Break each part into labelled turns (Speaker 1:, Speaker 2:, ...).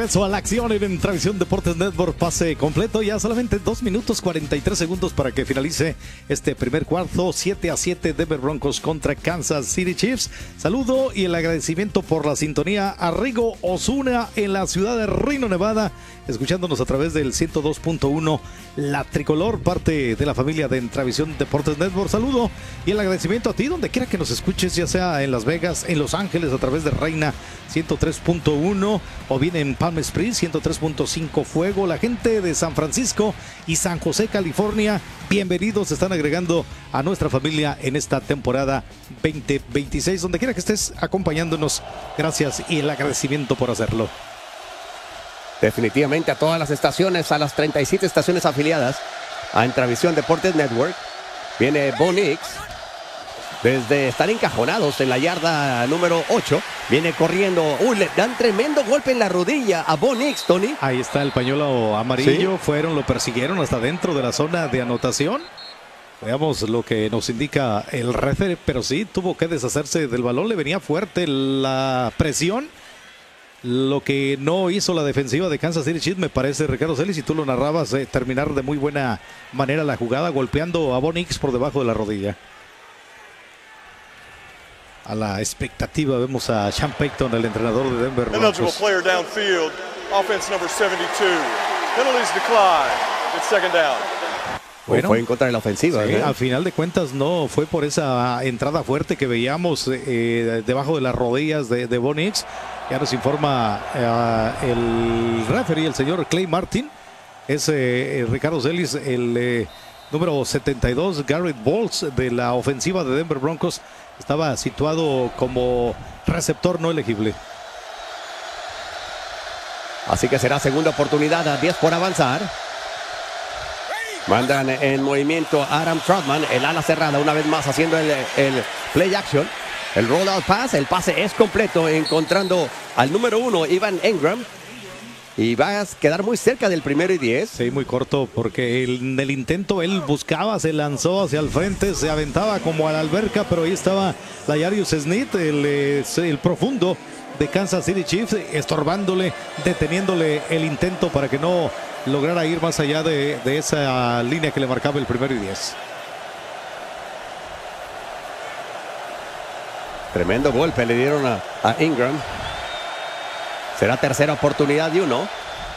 Speaker 1: regreso a la acción en Transmisión Deportes Network. Pase completo, ya solamente 2 minutos 43 segundos para que finalice este primer cuarto. 7-7 Denver Broncos contra Kansas City Chiefs. Saludo y el agradecimiento por la sintonía a Rigo Osuna en la ciudad de Reno, Nevada, escuchándonos a través del 102.1 La Tricolor, parte de la familia de Transmisión Deportes Network. Saludo y el agradecimiento a ti donde quiera que nos escuches, ya sea en Las Vegas, en Los Ángeles a través de Reina 103.1 o bien en Palm Springs 103.5 Fuego. La gente de San Francisco y San José, California, bienvenidos, se están agregando a nuestra familia en esta temporada 2026. Donde quiera que estés acompañándonos, gracias y el agradecimiento por hacerlo.
Speaker 2: Definitivamente a todas las estaciones, a las 37 estaciones afiliadas a Transmisión Deportes Network. Viene Bo Nix. Desde estar encajonados en la yarda número 8, viene corriendo. Le dan tremendo golpe en la rodilla a Bo Nix, Tony.
Speaker 1: Ahí está el pañuelo amarillo.
Speaker 2: Sí.
Speaker 1: Lo persiguieron hasta dentro de la zona de anotación. Veamos lo que nos indica el referee, pero sí, tuvo que deshacerse del balón. Le venía fuerte la presión. Lo que no hizo la defensiva de Kansas City Chiefs, me parece, Ricardo Celis, y tú lo narrabas, terminar de muy buena manera la jugada, golpeando a Bo Nix por debajo de la rodilla. A la expectativa vemos a Sean Payton, el entrenador de Denver Broncos.
Speaker 3: Player downfield, offense number 72. Penalties decline. It's second down.
Speaker 1: Bueno,
Speaker 2: fue en contra de la ofensiva.
Speaker 1: Sí, al final de cuentas no fue por esa entrada fuerte que veíamos debajo de las rodillas de Bo Nix. Ya nos informa el referee, el señor Clay Martin. Es Ricardo Celis, el número 72, Garrett Bowles, de la ofensiva de Denver Broncos. Estaba situado como receptor no elegible.
Speaker 2: Así que será segunda oportunidad, a 10 por avanzar. Mandan en movimiento a Adam Troutman, el ala cerrada, una vez más haciendo el play action. El rollout pass, el pase es completo, encontrando al número 1, Evan Engram. Y va a quedar muy cerca del 1º y 10.
Speaker 1: Sí, muy corto, porque en el intento él buscaba, se lanzó hacia el frente, se aventaba como a la alberca, pero ahí estaba L'Jarius Sneed, el profundo de Kansas City Chiefs, estorbándole, deteniéndole el intento para que no lograra ir más allá de esa línea que le marcaba el 1º y 10.
Speaker 2: Tremendo golpe le dieron a Ingram. Será tercera oportunidad y 1.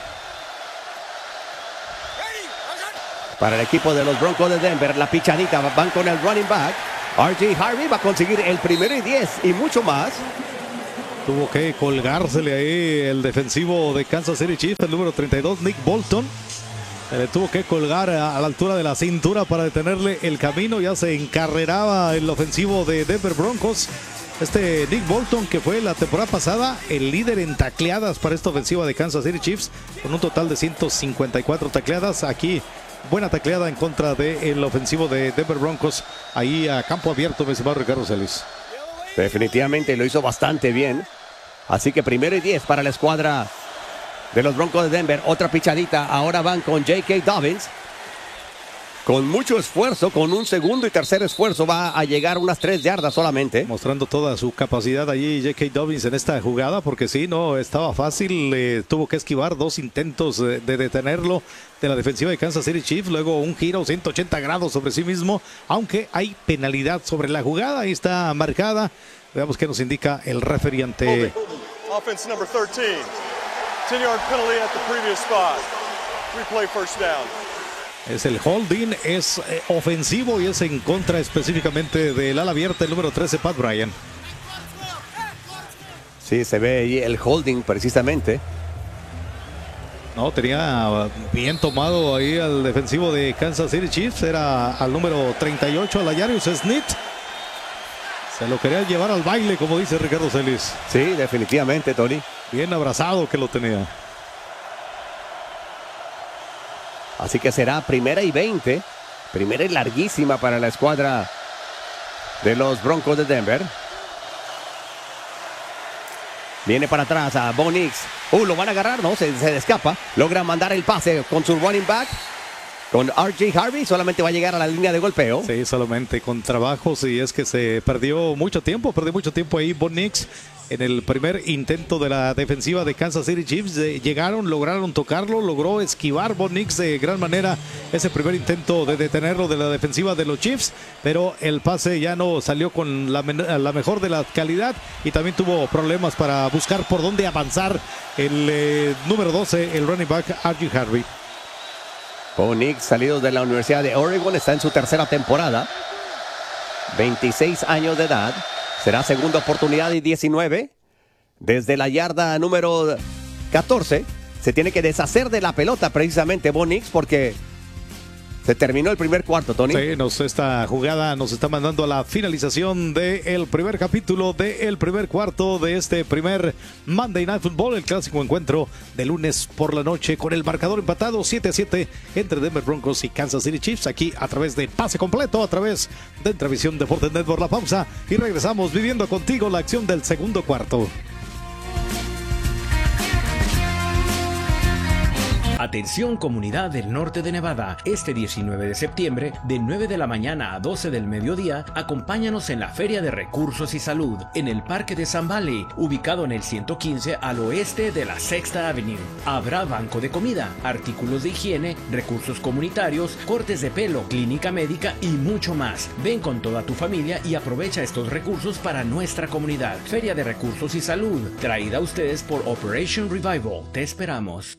Speaker 2: Para el equipo de los Broncos de Denver, la pichadita, van con el running back. R.J. Harvey va a conseguir el 1º y 10 y mucho más.
Speaker 1: Tuvo que colgársele ahí el defensivo de Kansas City Chiefs, el número 32, Nick Bolton. Se le tuvo que colgar a la altura de la cintura para detenerle el camino. Ya se encarreraba el ofensivo de Denver Broncos. Nick Bolton, que fue la temporada pasada el líder en tacleadas para esta ofensiva de Kansas City Chiefs, con un total de 154 tacleadas. Aquí, buena tacleada en contra del ofensivo de Denver Broncos, ahí a campo abierto, mi estimado Ricardo Celis.
Speaker 2: Definitivamente lo hizo bastante bien. Así que 1º y 10 para la escuadra de los Broncos de Denver. Otra pichadita, ahora van con J.K. Dobbins. Con mucho esfuerzo, con un segundo y tercer esfuerzo, va a llegar unas 3 yardas solamente.
Speaker 1: Mostrando toda su capacidad allí J.K. Dobbins en esta jugada, porque sí, no estaba fácil. Tuvo que esquivar 2 intentos de detenerlo de la defensiva de Kansas City Chiefs. Luego un giro 180 grados sobre sí mismo, aunque hay penalidad sobre la jugada. Ahí está marcada. Veamos qué nos indica el referee ante...
Speaker 3: Offense number 13. 10-yard penalty at the previous spot. Replay first down.
Speaker 1: Es el holding, es ofensivo y es en contra específicamente del ala abierta, el número 13, Pat Bryant.
Speaker 2: Sí, se ve ahí el holding precisamente.
Speaker 1: No, tenía bien tomado ahí al defensivo de Kansas City Chiefs, era al número 38, a L'Jarius Sneed. Se lo quería llevar al baile, como dice Ricardo Celis.
Speaker 2: Sí, definitivamente, Tony.
Speaker 1: Bien abrazado que lo tenía.
Speaker 2: Así que será 1ª y 20. 1ª y larguísima para la escuadra de los Broncos de Denver. Viene para atrás a Bo Nix. Lo van a agarrar, no, se escapa. Logra mandar el pase con su running back. con R.J. Harvey, solamente va a llegar a la línea de golpeo.
Speaker 1: Sí, solamente con trabajos, y es que se perdió mucho tiempo ahí Bo Nix en el primer intento de la defensiva de Kansas City Chiefs. Lograron tocarlo, logró esquivar Bo Nix de gran manera ese primer intento de detenerlo de la defensiva de los Chiefs, pero el pase ya no salió con la mejor de la calidad, y también tuvo problemas para buscar por dónde avanzar el número 12, el running back R.J. Harvey.
Speaker 2: Bo Nix, salido de la Universidad de Oregon, está en su tercera temporada. 26 años de edad. Será segunda oportunidad y 19. Desde la yarda número 14. Se tiene que deshacer de la pelota precisamente Bo Nix, porque se terminó el primer cuarto, Tony.
Speaker 1: Sí, esta jugada nos está mandando a la finalización del primer capítulo del primer cuarto de este primer Monday Night Football, el clásico encuentro de lunes por la noche, con el marcador empatado 7-7 entre Denver Broncos y Kansas City Chiefs, aquí a través de Pase Completo, a través de Entrevisión Deportes Network. La pausa y regresamos viviendo contigo la acción del segundo cuarto.
Speaker 4: Atención comunidad del norte de Nevada, este 19 de septiembre, de 9 de la mañana a 12 del mediodía, acompáñanos en la Feria de Recursos y Salud, en el Parque de Sun Valley, ubicado en el 115 al oeste de la Sexta Avenue. Habrá banco de comida, artículos de higiene, recursos comunitarios, cortes de pelo, clínica médica y mucho más. Ven con toda tu familia y aprovecha estos recursos para nuestra comunidad. Feria de Recursos y Salud, traída a ustedes por Operation Revival. Te esperamos.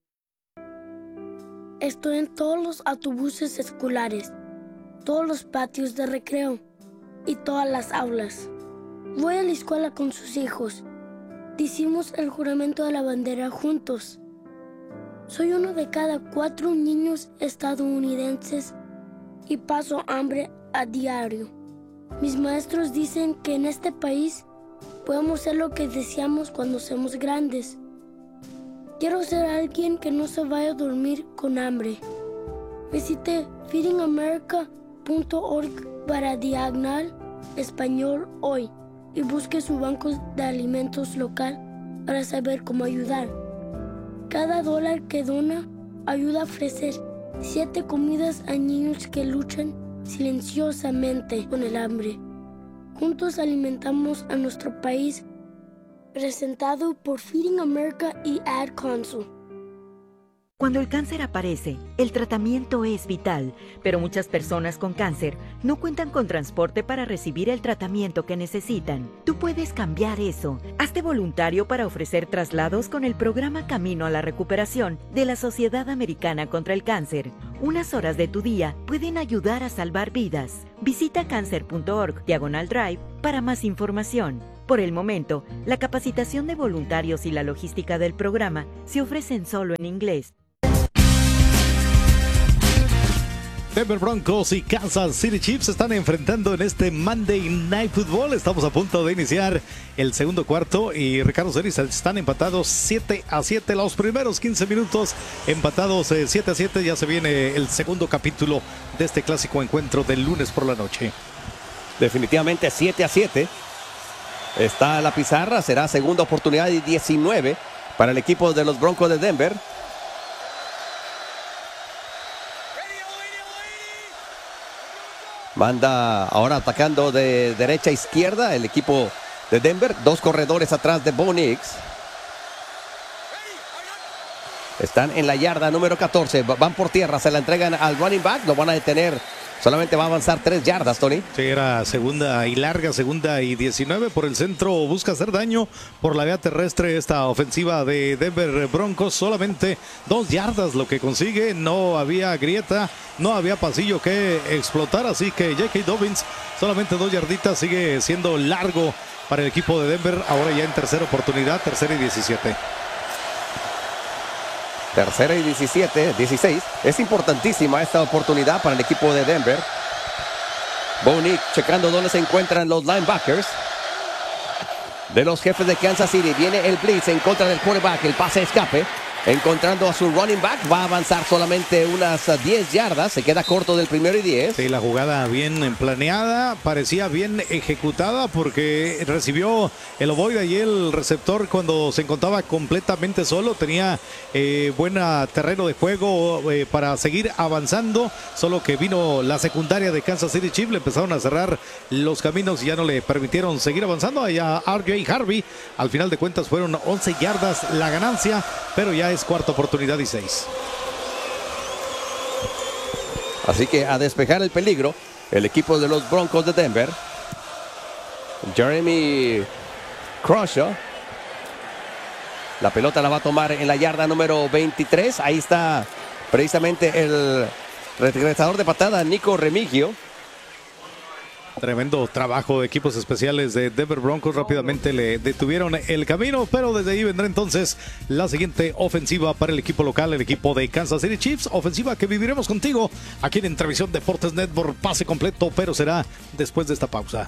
Speaker 5: Estoy en todos los autobuses escolares, todos los patios de recreo y todas las aulas. Voy a la escuela con sus hijos. Decimos el juramento de la bandera juntos. Soy uno de cada 4 niños estadounidenses y paso hambre a diario. Mis maestros dicen que en este país podemos ser lo que deseamos cuando seamos grandes. Quiero ser alguien que no se vaya a dormir con hambre. Visite feedingamerica.org para /español hoy y busque su banco de alimentos local para saber cómo ayudar. Cada dólar que dona ayuda a ofrecer 7 comidas a niños que luchan silenciosamente con el hambre. Juntos alimentamos a nuestro país. Presentado por Feeding America y Ad Council.
Speaker 6: Cuando el cáncer aparece, el tratamiento es vital, pero muchas personas con cáncer no cuentan con transporte para recibir el tratamiento que necesitan. Tú puedes cambiar eso. Hazte voluntario para ofrecer traslados con el programa Camino a la Recuperación de la Sociedad Americana contra el Cáncer. Unas horas de tu día pueden ayudar a salvar vidas. Visita cancer.org/drive para más información. Por el momento, la capacitación de voluntarios y la logística del programa se ofrecen solo en inglés.
Speaker 1: Denver Broncos y Kansas City Chiefs se están enfrentando en este Monday Night Football. Estamos a punto de iniciar el segundo cuarto y Ricardo Celis están empatados 7-7. Los primeros 15 minutos empatados 7-7. Ya se viene el segundo capítulo de este clásico encuentro del lunes por la noche.
Speaker 2: Definitivamente 7-7. Está la pizarra, será segunda oportunidad y 19 para el equipo de los Broncos de Denver. Manda ahora atacando de derecha a izquierda el equipo de Denver. 2 corredores atrás de Bo Nix. Están en la yarda número 14. Van por tierra, se la entregan al running back. Lo van a detener. Solamente va a avanzar 3 yardas, Tony.
Speaker 1: Sí, era segunda y larga, segunda y 19 por el centro. Busca hacer daño por la vía terrestre esta ofensiva de Denver Broncos. Solamente 2 yardas lo que consigue. No había grieta, no había pasillo que explotar. Así que J.K. Dobbins, solamente 2 yarditas. Sigue siendo largo para el equipo de Denver. Ahora ya en tercera oportunidad, tercera y 17.
Speaker 2: Tercera y 16. Es importantísima esta oportunidad para el equipo de Denver. Bo Nix checando dónde se encuentran los linebackers de los Jefes de Kansas City. Viene el blitz en contra del quarterback. El pase escape. encontrando a su running back. Va a avanzar solamente unas 10 yardas. Se queda corto del 1º y 10.
Speaker 1: Sí, la jugada bien planeada, parecía bien ejecutada porque recibió el ovoide y el receptor cuando se encontraba completamente solo. Tenía buen terreno de juego para seguir avanzando, solo que vino la secundaria de Kansas City Chiefs, le empezaron a cerrar los caminos y ya no le permitieron seguir avanzando. Allá RJ Harvey, al final de cuentas fueron 11 yardas la ganancia, pero ya es cuarta oportunidad y 6.
Speaker 2: Así que a despejar el peligro, el equipo de los Broncos de Denver. Jeremy Crawshaw. La pelota la va a tomar en la yarda número 23. Ahí está precisamente el regresador de patada, Nico Remigio.
Speaker 1: Tremendo trabajo de equipos especiales de Denver Broncos. Rápidamente le detuvieron el camino, pero desde ahí vendrá entonces la siguiente ofensiva para el equipo local, el equipo de Kansas City Chiefs. Ofensiva que viviremos contigo aquí en Entrevisión Deportes Network. Pase completo, pero será después de esta pausa.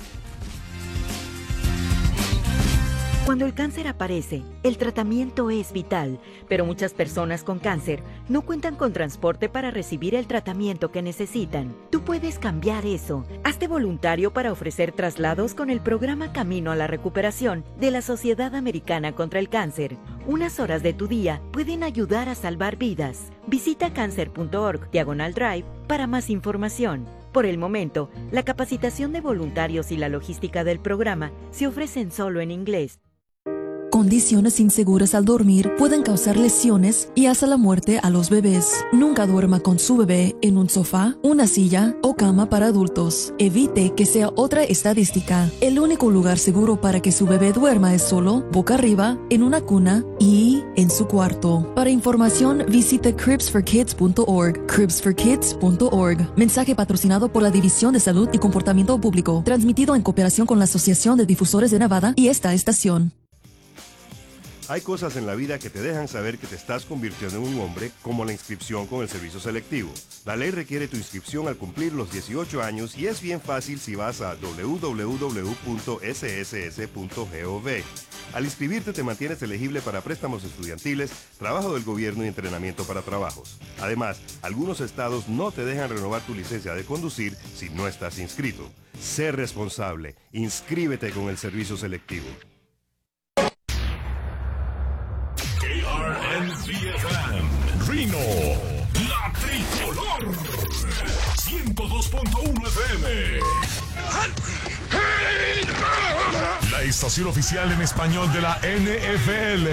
Speaker 6: Cuando el cáncer aparece, el tratamiento es vital, pero muchas personas con cáncer no cuentan con transporte para recibir el tratamiento que necesitan. Tú puedes cambiar eso. Hazte voluntario para ofrecer traslados con el programa Camino a la Recuperación de la Sociedad Americana contra el Cáncer. Unas horas de tu día pueden ayudar a salvar vidas. Visita cancer.org/drive para más información. Por el momento, la capacitación de voluntarios y la logística del programa se ofrecen solo en inglés.
Speaker 7: Condiciones inseguras al dormir pueden causar lesiones y hasta la muerte a los bebés. Nunca duerma con su bebé en un sofá, una silla o cama para adultos. Evite que sea otra estadística. El único lugar seguro para que su bebé duerma es solo, boca arriba, en una cuna y en su cuarto. Para información, visite cribsforkids.org. cribsforkids.org. Mensaje patrocinado por la División de Salud y Comportamiento Público. Transmitido en cooperación con la Asociación de Difusores de Nevada y esta estación.
Speaker 8: Hay cosas en la vida que te dejan saber que te estás convirtiendo en un hombre, como la inscripción con el servicio selectivo. La ley requiere tu inscripción al cumplir los 18 años y es bien fácil si vas a www.sss.gov. Al inscribirte te mantienes elegible para préstamos estudiantiles, trabajo del gobierno y entrenamiento para trabajos. Además, algunos estados no te dejan renovar tu licencia de conducir si no estás inscrito. Sé responsable. Inscríbete con el servicio selectivo.
Speaker 9: KRNZ-FM, Reno, la tricolor, 102.1 FM. La estación oficial en español de la NFL.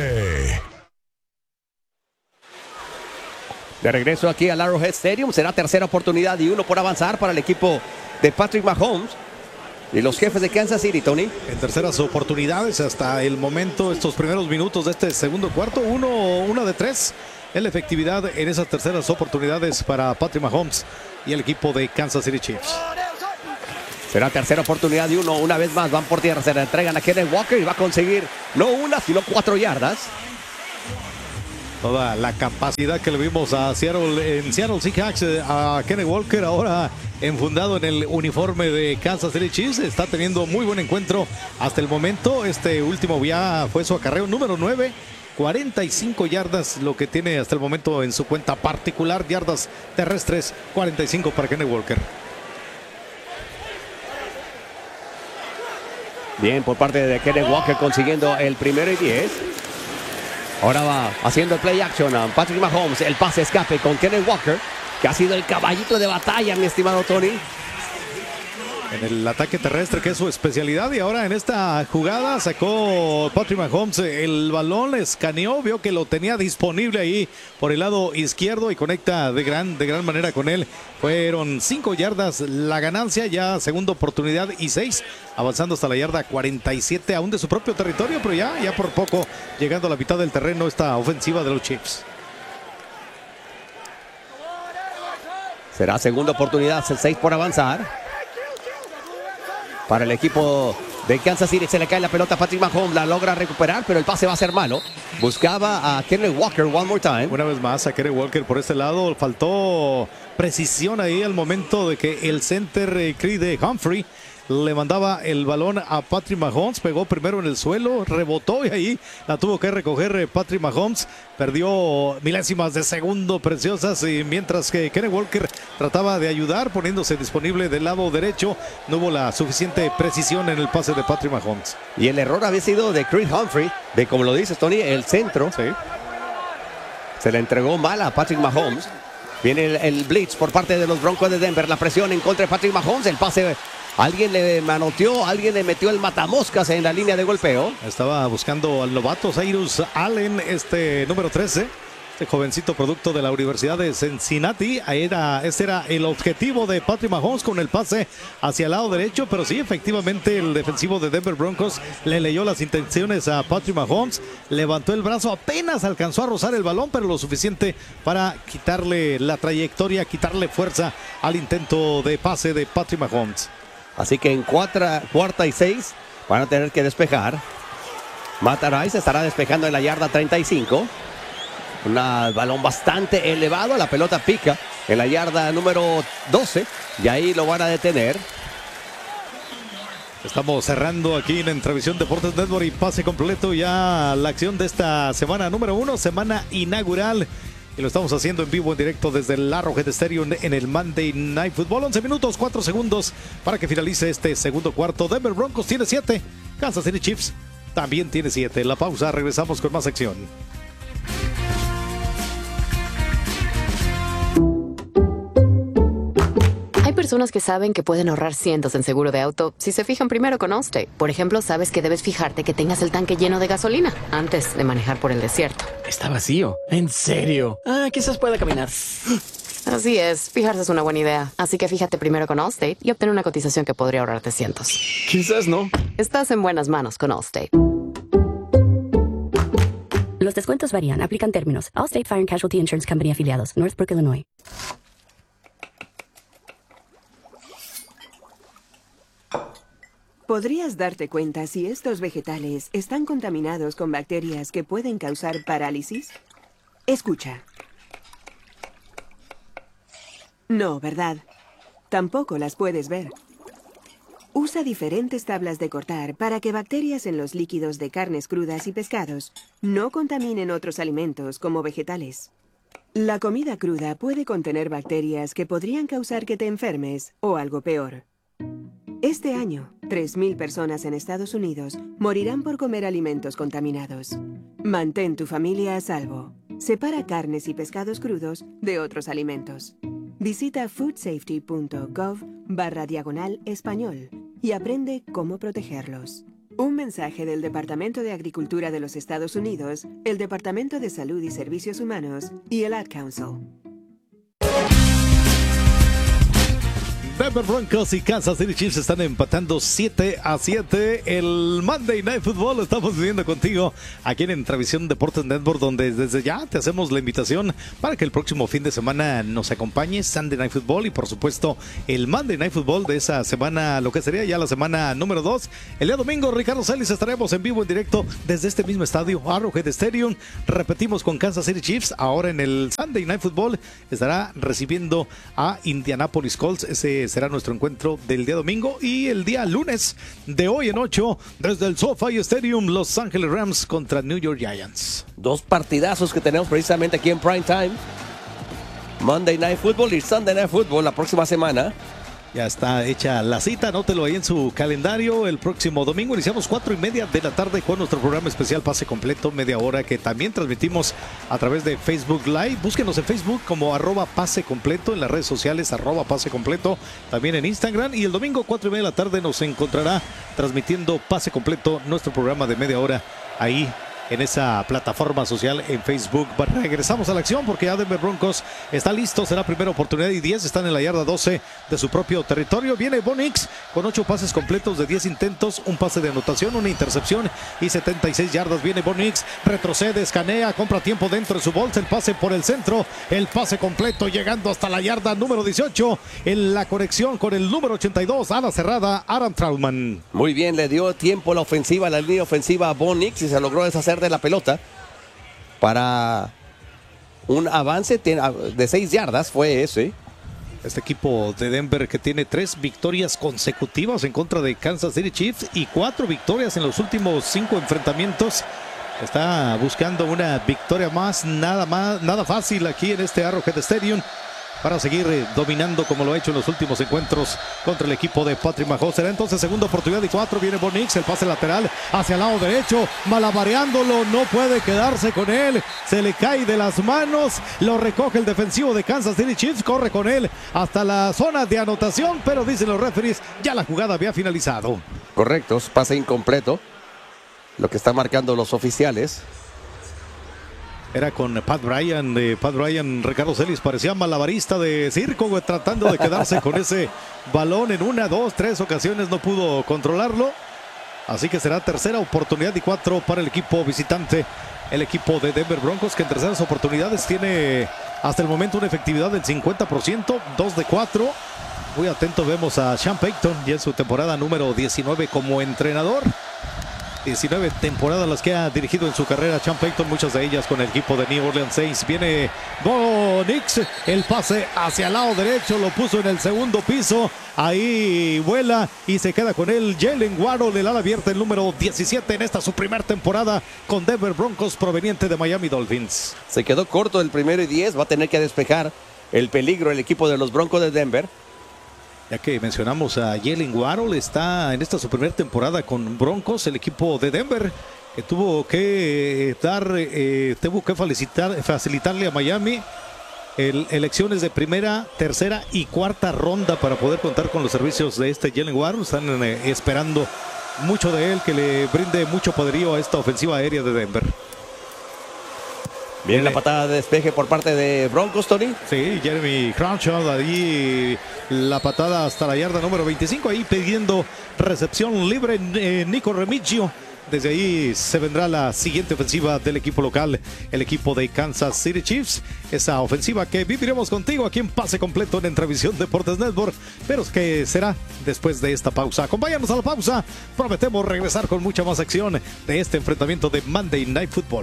Speaker 2: De regreso aquí al Arrowhead Stadium, será tercera oportunidad y 1 por avanzar para el equipo de Patrick Mahomes. Y los jefes de Kansas City, Tony.
Speaker 1: En terceras oportunidades hasta el momento, estos primeros minutos de este segundo cuarto, una de 3 en la efectividad en esas terceras oportunidades para Patrick Mahomes y el equipo de Kansas City Chiefs.
Speaker 2: Será tercera oportunidad y 1, una vez más van por tierra, se la entregan a Kenneth Walker y va a conseguir no 1, sino 4 yardas.
Speaker 1: Toda la capacidad que le vimos a Seattle, en Seattle Seahawks, a Kenneth Walker, ahora enfundado en el uniforme de Kansas City Chiefs, está teniendo muy buen encuentro hasta el momento. Este último ya fue su acarreo número 9, 45 yardas lo que tiene hasta el momento en su cuenta particular, yardas terrestres, 45 para Kenneth Walker.
Speaker 2: Bien por parte de Kenneth Walker consiguiendo el 1º y 10. Ahora va haciendo el play action a Patrick Mahomes, el pase escape con Kenneth Walker, que ha sido el caballito de batalla, mi estimado Tony.
Speaker 1: En el ataque terrestre, que es su especialidad, y ahora en esta jugada sacó Patrick Mahomes el balón, escaneó, vio que lo tenía disponible ahí por el lado izquierdo y conecta de gran manera con él. Fueron 5 yardas la ganancia, ya segunda oportunidad y 6, avanzando hasta la yarda 47, aún de su propio territorio, pero ya por poco llegando a la mitad del terreno esta ofensiva de los Chiefs.
Speaker 2: Será segunda oportunidad, 6 por avanzar. Para el equipo de Kansas City, se le cae la pelota a Patrick Mahomes, la logra recuperar, pero el pase va a ser malo. Buscaba a Kenneth Walker one more time.
Speaker 1: Una vez más a Kenneth Walker por este lado, faltó precisión ahí al momento de que el center Creed Humphrey le mandaba el balón a Patrick Mahomes, pegó primero en el suelo, rebotó y ahí la tuvo que recoger Patrick Mahomes, perdió milésimas de segundo preciosas, y mientras que Kenneth Walker trataba de ayudar poniéndose disponible del lado derecho, no hubo la suficiente precisión en el pase de Patrick Mahomes.
Speaker 2: Y el error había sido de Chris Humphrey, de como lo dices Tony, el centro.
Speaker 1: Sí.
Speaker 2: Se le entregó mal a Patrick Mahomes. Viene el blitz por parte de los Broncos de Denver, la presión en contra de Patrick Mahomes, el pase, alguien le manoteó, alguien le metió el matamoscas en la línea de golpeo.
Speaker 1: Estaba buscando al novato Cyrus Allen, número 13, jovencito producto de la Universidad de Cincinnati. Ese era el objetivo de Patrick Mahomes con el pase hacia el lado derecho, pero sí, efectivamente el defensivo de Denver Broncos le leyó las intenciones a Patrick Mahomes, levantó el brazo, apenas alcanzó a rozar el balón, pero lo suficiente para quitarle la trayectoria, quitarle fuerza al intento de pase de Patrick Mahomes.
Speaker 2: Así que en cuarta y 6 van a tener que despejar. Matt Rice estará despejando en la yarda 35. Un balón bastante elevado, la pelota pica en la yarda número 12 y ahí lo van a detener.
Speaker 1: Estamos cerrando aquí en Entrevisión Deportes Network y pase completo ya la acción de esta semana número 1, semana inaugural. Y lo estamos haciendo en vivo, en directo desde el Arrowhead Stadium en el Monday Night Football. 11 minutos, 4 segundos para que finalice este segundo cuarto. Denver Broncos tiene 7, Kansas City Chiefs también tiene 7. La pausa, regresamos con más acción.
Speaker 10: Hay personas que saben que pueden ahorrar cientos en seguro de auto si se fijan primero con Allstate. Por ejemplo, sabes que debes fijarte que tengas el tanque lleno de gasolina antes de manejar por el desierto.
Speaker 4: Está vacío. ¿En serio? Quizás pueda caminar.
Speaker 10: Así es, fijarse es una buena idea. Así que fíjate primero con Allstate y obtén una cotización que podría ahorrarte cientos.
Speaker 4: Quizás no.
Speaker 10: Estás en buenas manos con Allstate.
Speaker 11: Los descuentos varían, aplican términos. Allstate Fire and Casualty Insurance Company afiliados, Northbrook, Illinois.
Speaker 12: ¿Podrías darte cuenta si estos vegetales están contaminados con bacterias que pueden causar parálisis? Escucha. No, ¿verdad? Tampoco las puedes ver. Usa diferentes tablas de cortar para que bacterias en los líquidos de carnes crudas y pescados no contaminen otros alimentos como vegetales. La comida cruda puede contener bacterias que podrían causar que te enfermes o algo peor. Este año, 3,000 personas en Estados Unidos morirán por comer alimentos contaminados. Mantén tu familia a salvo. Separa carnes y pescados crudos de otros alimentos. Visita foodsafety.gov/español y aprende cómo protegerlos. Un mensaje del Departamento de Agricultura de los Estados Unidos, el Departamento de Salud y Servicios Humanos y el Ad Council.
Speaker 1: Denver Broncos y Kansas City Chiefs están empatando 7-7. El Monday Night Football lo estamos viviendo contigo aquí en Entrevisión Deportes Network, donde desde ya te hacemos la invitación para que el próximo fin de semana nos acompañes. Sunday Night Football y por supuesto el Monday Night Football de esa semana, lo que sería ya la semana número 2. El día domingo, Ricardo Celis, estaremos en vivo, en directo desde este mismo estadio, Arrowhead Stadium. Repetimos con Kansas City Chiefs. Ahora en el Sunday Night Football estará recibiendo a Indianapolis Colts. Ese será nuestro encuentro del día domingo. Y el día lunes de hoy en 8, desde el SoFi Stadium, Los Ángeles Rams contra New York Giants.
Speaker 2: Dos partidazos que tenemos precisamente aquí en Prime Time. Monday Night Football y Sunday Night Football la próxima semana.
Speaker 1: Ya está hecha la cita, anótelo ahí en su calendario. El próximo domingo iniciamos 4:30 de la tarde con nuestro programa especial Pase Completo, media hora, que también transmitimos a través de Facebook Live. Búsquenos en Facebook como @Pase Completo, en las redes sociales @Pase Completo, también en Instagram. Y el domingo 4:30 de la tarde nos encontrará transmitiendo Pase Completo, nuestro programa de media hora, ahí en esa plataforma social en Facebook. Regresamos a la acción porque ya Denver Broncos está listo. Será primera oportunidad y 10. Están en la yarda 12 de su propio territorio. Viene Bo Nix con 8 pases completos de 10 intentos, un pase de anotación, una intercepción y 76 yardas. Viene Bo Nix, retrocede, escanea, compra tiempo dentro de su bolsa. El pase por el centro, el pase completo llegando hasta la yarda número 18. En la conexión con el número 82, ala cerrada, Adam Trautman.
Speaker 2: Muy bien, le dio tiempo la ofensiva, la línea ofensiva a Bo Nix y se logró deshacer de la pelota para un avance de 6 yardas fue ese.
Speaker 1: Este equipo de Denver que tiene 3 victorias consecutivas en contra de Kansas City Chiefs y 4 victorias en los últimos 5 enfrentamientos. Está buscando una victoria más, nada fácil aquí en este Arrowhead Stadium para seguir dominando como lo ha hecho en los últimos encuentros contra el equipo de Patrick Mahomes. Será entonces segunda oportunidad y 4. Viene Bo Nix, el pase lateral hacia el lado derecho, malabareándolo, no puede quedarse con él, se le cae de las manos, lo recoge el defensivo de Kansas City Chiefs, corre con él hasta la zona de anotación, pero dicen los referees, ya la jugada había finalizado.
Speaker 2: Correcto, pase incompleto, lo que están marcando los oficiales.
Speaker 1: Era con Pat Bryant, Ricardo Celis parecía malabarista de circo, güey, tratando de quedarse con ese balón en 1, 2, 3 ocasiones, no pudo controlarlo. Así que será tercera oportunidad y 4 para el equipo visitante. El equipo de Denver Broncos, que en terceras oportunidades tiene hasta el momento una efectividad del 50%, 2 de 4. Muy atento vemos a Sean Payton ya en su temporada número 19 como entrenador. 19 temporadas las que ha dirigido en su carrera Sean Payton, muchas de ellas con el equipo de New Orleans Saints. Viene Bo Nix, el pase hacia el lado derecho, lo puso en el segundo piso, ahí vuela y se queda con él Jalen Waddle, el ala abierta, el número 17 en esta su primera temporada con Denver Broncos, proveniente de Miami Dolphins.
Speaker 2: Se quedó corto el 1º y 10, va a tener que despejar el peligro el equipo de los Broncos de Denver.
Speaker 1: Ya que mencionamos a Jalen Waddle, está en esta su primera temporada con Broncos, el equipo de Denver, que tuvo que facilitarle a Miami elecciones de primera, tercera y cuarta ronda para poder contar con los servicios de este Jalen Waddle. Están esperando mucho de él, que le brinde mucho poderío a esta ofensiva aérea de Denver.
Speaker 2: Viene la patada de despeje por parte de Broncos, Tony.
Speaker 1: Sí, Jeremy Crenshaw, ahí la patada hasta la yarda número 25, ahí pidiendo recepción libre Nico Remigio. Desde ahí se vendrá la siguiente ofensiva del equipo local, el equipo de Kansas City Chiefs. Esa ofensiva que viviremos contigo aquí en Pase Completo en Entravisión Deportes Network, pero que será después de esta pausa. Acompáñanos a la pausa, prometemos regresar con mucha más acción de este enfrentamiento de Monday Night Football.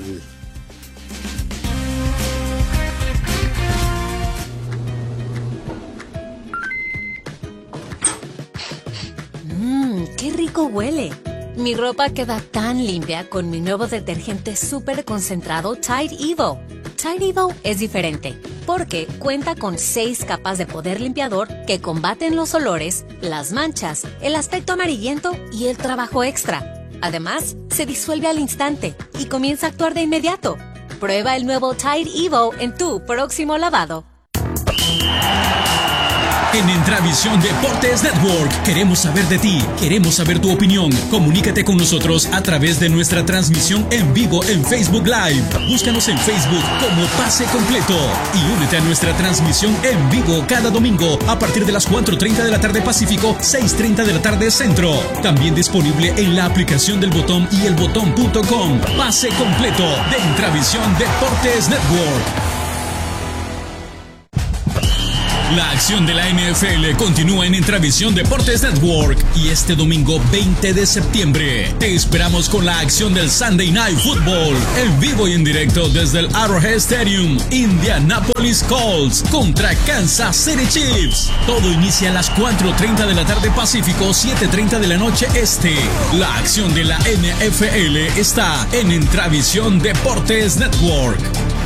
Speaker 13: ¡Qué rico huele! Mi ropa queda tan limpia con mi nuevo detergente súper concentrado Tide Evo. Tide Evo es diferente porque cuenta con 6 capas de poder limpiador que combaten los olores, las manchas, el aspecto amarillento y el trabajo extra. Además, se disuelve al instante y comienza a actuar de inmediato. Prueba el nuevo Tide Evo en tu próximo lavado.
Speaker 14: En Entravisión Deportes Network queremos saber de ti, queremos saber tu opinión. Comunícate con nosotros a través de nuestra transmisión en vivo en Facebook Live. Búscanos en Facebook como Pase Completo y únete a nuestra transmisión en vivo cada domingo a partir de las 4:30 de la tarde Pacífico, 6:30 de la tarde Centro. También disponible en la aplicación del Botón y elbotón.com. Pase Completo de Entravisión Deportes Network. La acción de la NFL continúa en Entravisión Deportes Network y este domingo 20 de septiembre te esperamos con la acción del Sunday Night Football en vivo y en directo desde el Arrowhead Stadium. Indianapolis Colts contra Kansas City Chiefs. Todo inicia a las 4:30 de la tarde Pacífico, 7:30 de la noche Este. La acción de la NFL está en Entravisión Deportes Network.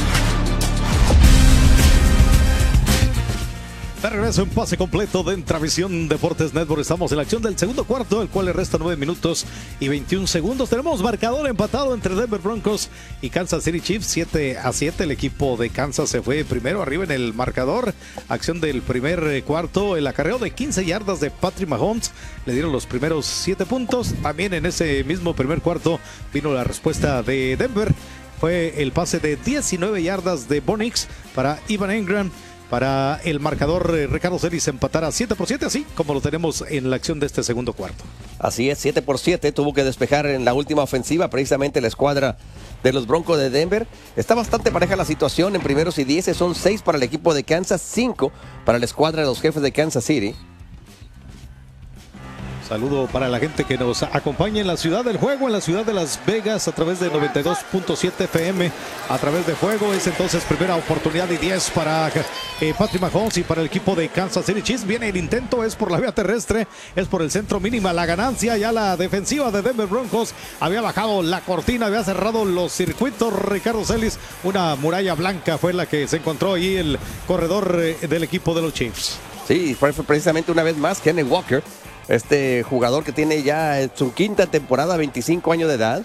Speaker 1: De regreso en Pase Completo de Entravisión Deportes Network. Estamos en la acción del segundo cuarto, el cual le resta 9 minutos y 21 segundos. Tenemos marcador empatado entre Denver Broncos y Kansas City Chiefs, 7-7. El equipo de Kansas se fue primero arriba en el marcador. Acción del primer cuarto, el acarreo de 15 yardas de Patrick Mahomes le dieron los primeros 7 puntos. También en ese mismo primer cuarto vino la respuesta de Denver. Fue el pase de 19 yardas de Bo Nix para Evan Engram. Para el marcador, Ricardo Celis empatar a 7-7, así como lo tenemos en la acción de este segundo cuarto.
Speaker 2: Así es, 7-7, tuvo que despejar en la última ofensiva precisamente la escuadra de los Broncos de Denver. Está bastante pareja la situación en primeros y 10, son 6 para el equipo de Kansas, 5 para la escuadra de los Jefes de Kansas City.
Speaker 1: Saludo para la gente que nos acompaña en la ciudad del juego, en la ciudad de Las Vegas, a través de 92.7 FM, a través de juego. Es entonces primera oportunidad y 10 para Patrick Mahomes y para el equipo de Kansas City Chiefs. Viene el intento, es por la vía terrestre, es por el centro, mínima la ganancia. Ya la defensiva de Denver Broncos había bajado la cortina, había cerrado los circuitos. Ricardo Celis, una muralla blanca fue la que se encontró ahí el corredor del equipo de los Chiefs.
Speaker 2: Sí, fue precisamente una vez más Kenneth Walker. Este jugador que tiene ya su quinta temporada, 25 años de edad.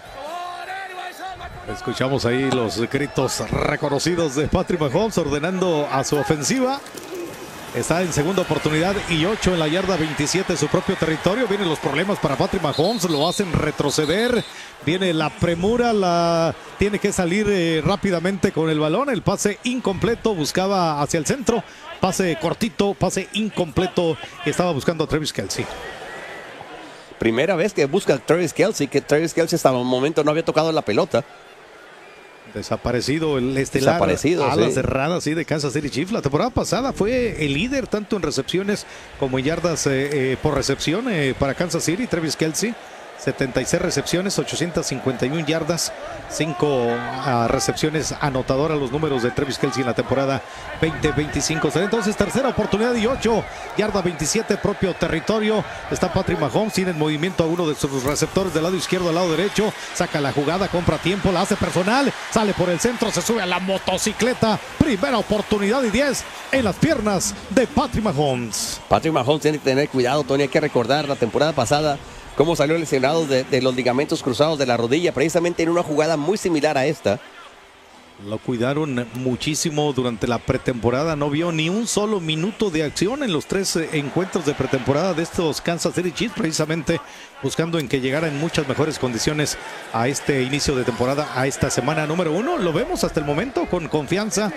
Speaker 1: Escuchamos ahí los gritos reconocidos de Patrick Mahomes ordenando a su ofensiva. Está en segunda oportunidad y 8 en la yarda 27, su propio territorio. Vienen los problemas para Patrick Mahomes, lo hacen retroceder. Viene la premura, tiene que salir rápidamente con el balón. El pase incompleto, buscaba hacia el centro. Pase cortito, pase incompleto. Estaba buscando a Travis Kelce.
Speaker 2: Primera vez que busca a Travis Kelce, que Travis Kelce hasta el momento no había tocado la pelota.
Speaker 1: Desaparecido el estelar, alas cerradas de Kansas City Chiefs. La temporada pasada fue el líder tanto en recepciones como en yardas por recepción para Kansas City. Travis Kelce, 76 recepciones, 851 yardas, 5 recepciones anotadoras, los números de Travis Kelce en la temporada 2025. Entonces tercera oportunidad y 8, yarda 27, propio territorio. Está Patrick Mahomes, tiene en movimiento a uno de sus receptores del lado izquierdo al lado derecho, saca la jugada, compra tiempo, la hace personal, sale por el centro, se sube a la motocicleta. Primera oportunidad y 10 en las piernas de Patrick Mahomes.
Speaker 2: Patrick Mahomes tiene que tener cuidado, Tony. Hay que recordar la temporada pasada cómo salió lesionado de los ligamentos cruzados de la rodilla, precisamente en una jugada muy similar a esta.
Speaker 1: Lo cuidaron muchísimo durante la pretemporada, no vio ni un solo minuto de acción en los 3 encuentros de pretemporada de estos Kansas City Chiefs, precisamente buscando en que llegara en muchas mejores condiciones a este inicio de temporada, a esta semana número 1. Lo vemos hasta el momento con confianza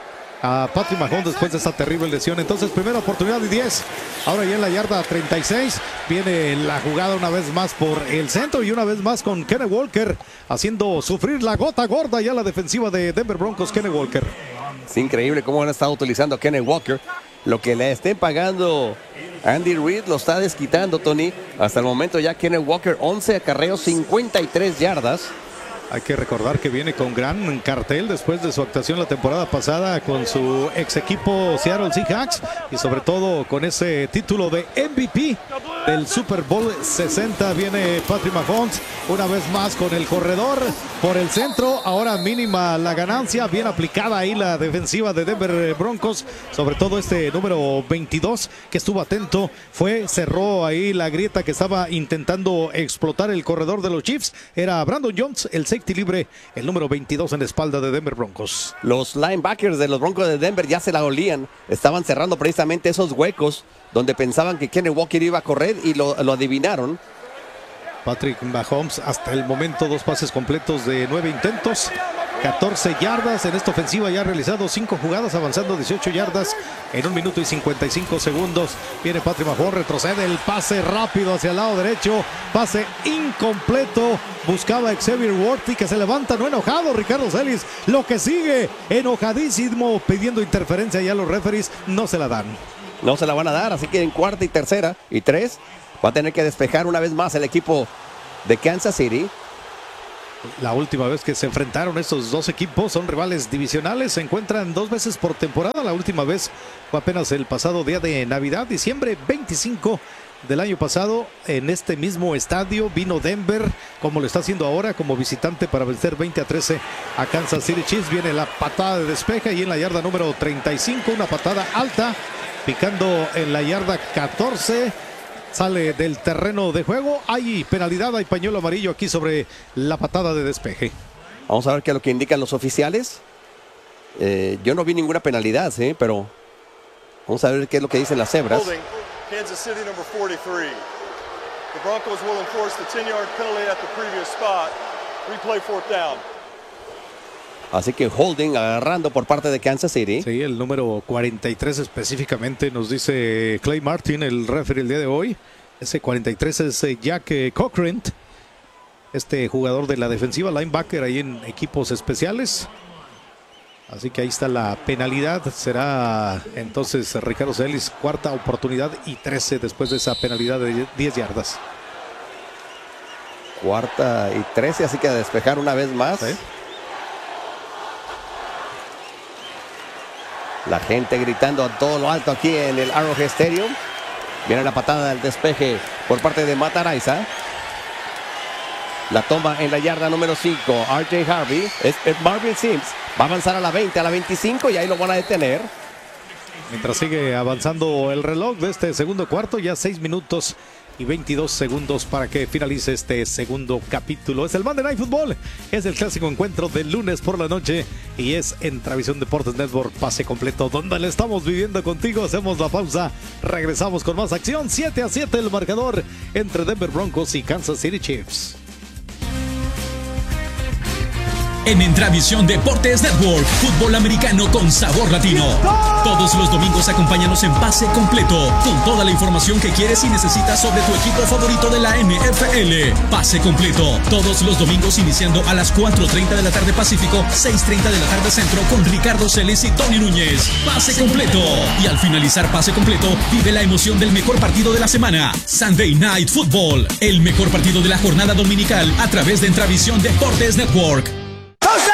Speaker 1: a Patrick Mahomes después de esta terrible lesión. Entonces primera oportunidad y 10, ahora ya en la yarda 36 viene la jugada una vez más por el centro y una vez más con Kenneth Walker haciendo sufrir la gota gorda ya la defensiva de Denver Broncos. Kenneth Walker,
Speaker 2: es increíble cómo han estado utilizando a Kenneth Walker. Lo que le estén pagando Andy Reid lo está desquitando, Tony. Hasta el momento ya Kenneth Walker, 11 acarreos, 53 yardas.
Speaker 1: Hay que recordar que viene con gran cartel después de su actuación la temporada pasada con su ex equipo Seattle Seahawks y sobre todo con ese título de MVP del Super Bowl 60. Viene Patrick Mahomes una vez más con el corredor por el centro. Ahora mínima la ganancia, bien aplicada ahí la defensiva de Denver Broncos, sobre todo este número 22 que estuvo atento, cerró ahí la grieta que estaba intentando explotar el corredor de los Chiefs. Era Brandon Jones, el safety libre, el número 22 en la espalda de Denver Broncos.
Speaker 2: Los linebackers de los Broncos de Denver ya se la olían, estaban cerrando precisamente esos huecos donde pensaban que Kenneth Walker iba a correr y lo adivinaron.
Speaker 1: Patrick Mahomes hasta el momento 2 pases completos de 9 intentos, 14 yardas en esta ofensiva, ya ha realizado 5 jugadas avanzando 18 yardas en 1 minuto y 55 segundos. Viene Patrick Mahomes, retrocede el pase rápido hacia el lado derecho, pase incompleto, buscaba Xavier Worthy que se levanta, no enojado Ricardo Celis, lo que sigue enojadísimo pidiendo interferencia, ya los referees no se la dan.
Speaker 2: No se la van a dar, así que en cuarta y tercera y 3 va a tener que despejar una vez más el equipo de Kansas City.
Speaker 1: La última vez que se enfrentaron estos dos equipos, son rivales divisionales, se encuentran 2 veces por temporada. La última vez fue apenas el pasado día de Navidad, diciembre 25 del año pasado. En este mismo estadio vino Denver, como lo está haciendo ahora, como visitante para vencer 20-13 a Kansas City Chiefs. Viene la patada de despeje y en la yarda número 35, una patada alta, picando en la yarda 14. Sale del terreno de juego. Hay penalidad, hay pañuelo amarillo aquí sobre la patada de despeje.
Speaker 2: Vamos a ver qué es lo que indican los oficiales. Yo no vi ninguna penalidad, pero vamos a ver qué es lo que dicen las cebras.
Speaker 3: Holding, Kansas City number 43. The Broncos will enforce the 10-yard penalty at the previous spot. Replay 4th down.
Speaker 2: Así que holding, agarrando por parte de Kansas City.
Speaker 1: Sí, el número 43 específicamente, nos dice Clay Martin, el referee el día de hoy. Ese 43 es Jack Cochran, este jugador de la defensiva, linebacker ahí en equipos especiales. Así que ahí está la penalidad. Será entonces Ricardo Celis, cuarta oportunidad y 13 después de esa penalidad de 10 yardas.
Speaker 2: Cuarta y 13, así que a despejar una vez más. ¿Sí? La gente gritando a todo lo alto aquí en el Arrowhead Stadium. Viene la patada del despeje por parte de Matt Araiza. La toma en la yarda número 5. RJ Harvey. Es Marvin Sims. Va a avanzar a la 20, a la 25 y ahí lo van a detener.
Speaker 1: Mientras sigue avanzando el reloj de este segundo cuarto, ya 6 minutos y 22 segundos para que finalice este segundo capítulo. Es el Monday Night Football. Es el clásico encuentro del lunes por la noche y es en Travisión Deportes Network, pase completo, donde le estamos viviendo contigo. Hacemos la pausa, regresamos con más acción. 7-7 el marcador entre Denver Broncos y Kansas City Chiefs.
Speaker 14: En Entravisión Deportes Network, fútbol americano con sabor latino. Todos los domingos acompáñanos en Pase Completo, con toda la información que quieres y necesitas sobre tu equipo favorito de la NFL. Pase Completo, todos los domingos iniciando a las 4:30 de la tarde Pacífico, 6:30 de la tarde Centro, con Ricardo Celis y Tony Núñez. Pase Completo. Y al finalizar Pase Completo, vive la emoción del mejor partido de la semana, Sunday Night Football, el mejor partido de la jornada dominical a través de Entravisión Deportes Network.